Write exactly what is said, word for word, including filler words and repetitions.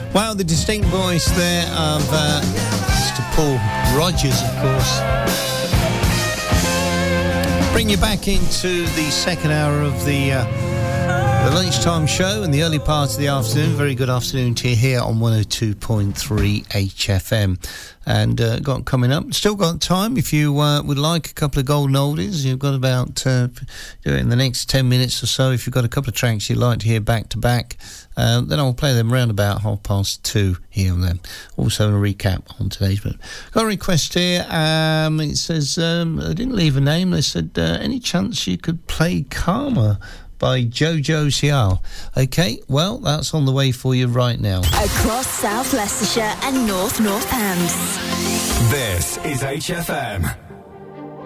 Wow, the distinct voice there of uh, Mister Paul Rodgers, of course. Bring you back into the second hour of the uh, the lunchtime show and the early part of the afternoon. Very good afternoon to you here on one oh two point three H F M. And uh, got coming up, still got time. If you uh, would like a couple of golden oldies, you've got about uh, do it in the next ten minutes or so. If you've got a couple of tracks you'd like to hear back to back, uh, then I'll play them round about half past two here and then. Also a recap on today's. But got a request here. Um, it says um, I didn't leave a name. They said uh, any chance you could play Karma by Jojo Sial. Okay, well, that's on the way for you right now. Across South Leicestershire and North Northants. This is H F M.